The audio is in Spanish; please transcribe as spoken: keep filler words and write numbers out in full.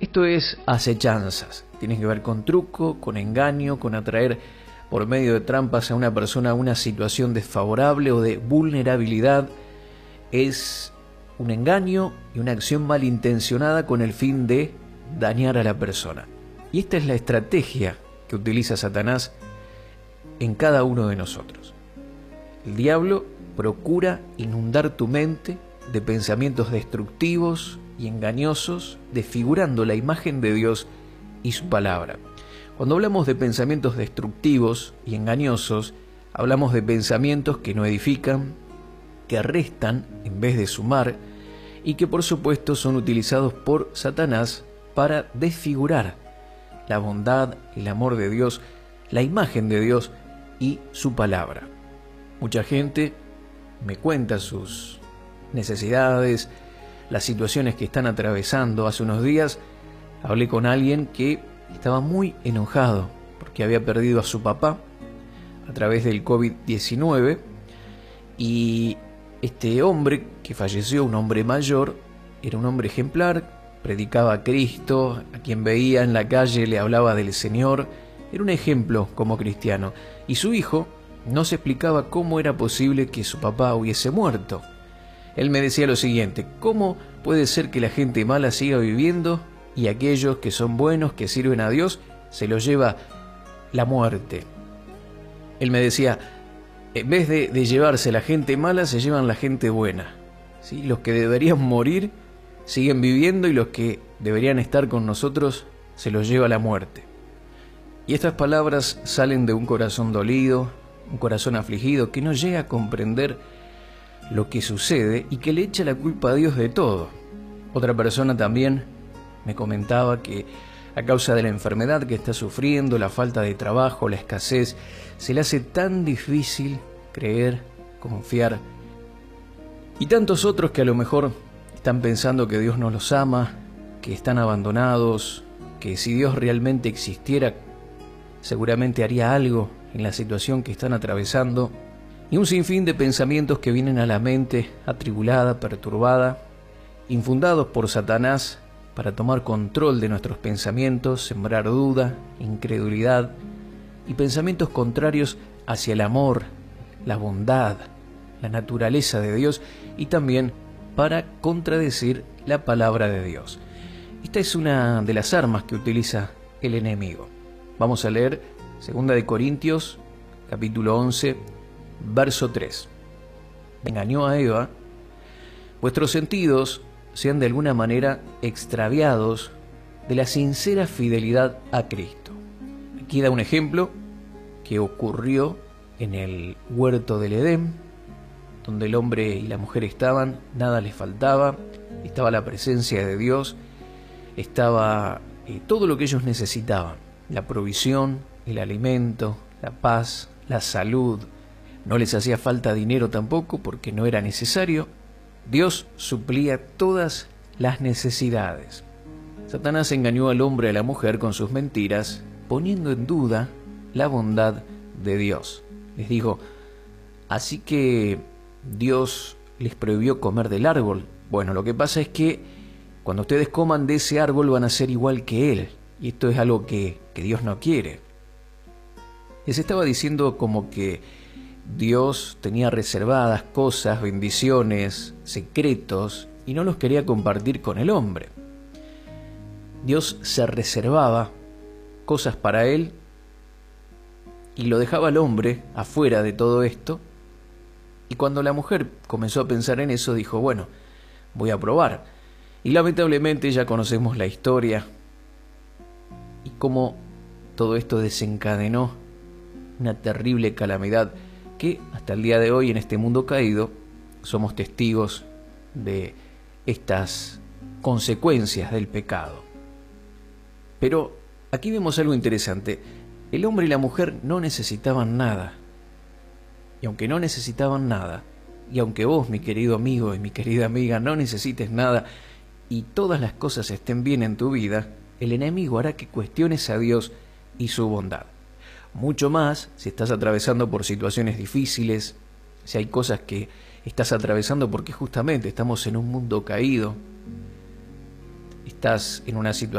Esto es acechanzas. Tiene que ver con truco, con engaño, con atraer por medio de trampas a una persona a una situación desfavorable o de vulnerabilidad. Es un engaño y una acción malintencionada con el fin de dañar a la persona. Y esta es la estrategia que utiliza Satanás en cada uno de nosotros. El diablo procura inundar tu mente de pensamientos destructivos y engañosos, desfigurando la imagen de Dios y su palabra. Cuando hablamos de pensamientos destructivos y engañosos, hablamos de pensamientos que no edifican, que restan en vez de sumar, y que por supuesto son utilizados por Satanás para desfigurar la bondad, el amor de Dios, la imagen de Dios y su palabra. Mucha gente me cuenta sus necesidades, las situaciones que están atravesando. Hace unos días hablé con alguien que estaba muy enojado porque había perdido a su papá a través del COVID diecinueve, y este hombre que falleció, un hombre mayor, era un hombre ejemplar, predicaba a Cristo, a quien veía en la calle le hablaba del Señor, era un ejemplo como cristiano, y su hijo no se explicaba cómo era posible que su papá hubiese muerto. Él me decía lo siguiente: ¿cómo puede ser que la gente mala siga viviendo y aquellos que son buenos, que sirven a Dios, se los lleva la muerte? Él me decía, en vez de, de llevarse la gente mala, se llevan la gente buena, ¿sí? Los que deberían morir siguen viviendo y los que deberían estar con nosotros se los lleva la muerte. Y estas palabras salen de un corazón dolido, un corazón afligido, que no llega a comprender lo que sucede y que le echa la culpa a Dios de todo. Otra persona también me comentaba que a causa de la enfermedad que está sufriendo, la falta de trabajo, la escasez, se le hace tan difícil creer, confiar. Y tantos otros que a lo mejor están pensando que Dios no los ama, que están abandonados, que si Dios realmente existiera, seguramente haría algo en la situación que están atravesando. Y un sinfín de pensamientos que vienen a la mente atribulada, perturbada, infundados por Satanás para tomar control de nuestros pensamientos, sembrar duda, incredulidad y pensamientos contrarios hacia el amor, la bondad, la naturaleza de Dios, y también para contradecir la palabra de Dios. Esta es una de las armas que utiliza el enemigo. Vamos a leer segunda de Corintios, capítulo once, verso tres. Engañó a Eva: vuestros sentidos sean de alguna manera extraviados de la sincera fidelidad a Cristo. Aquí da un ejemplo que ocurrió en el huerto del Edén, donde el hombre y la mujer estaban, nada les faltaba, estaba la presencia de Dios, estaba eh, todo lo que ellos necesitaban, la provisión, el alimento, la paz, la salud. No les hacía falta dinero tampoco porque no era necesario. Dios suplía todas las necesidades. Satanás engañó al hombre y a la mujer con sus mentiras, poniendo en duda la bondad de Dios. Les dijo: así que Dios les prohibió comer del árbol. Bueno, lo que pasa es que cuando ustedes coman de ese árbol van a ser igual que Él, y esto es algo que, que Dios no quiere. Les estaba diciendo como que Dios tenía reservadas cosas, bendiciones, secretos, y no los quería compartir con el hombre. Dios se reservaba cosas para Él y lo dejaba al hombre afuera de todo esto. Y cuando la mujer comenzó a pensar en eso, dijo: bueno, voy a probar. Y lamentablemente ya conocemos la historia y cómo todo esto desencadenó una terrible calamidad que hasta el día de hoy, en este mundo caído, somos testigos de estas consecuencias del pecado. Pero aquí vemos algo interesante. El hombre y la mujer no necesitaban nada. Y aunque no necesitaban nada, y aunque vos, mi querido amigo y mi querida amiga, no necesites nada, y todas las cosas estén bien en tu vida, el enemigo hará que cuestiones a Dios y su bondad. Mucho más si estás atravesando por situaciones difíciles, si hay cosas que estás atravesando porque justamente estamos en un mundo caído, estás en una situación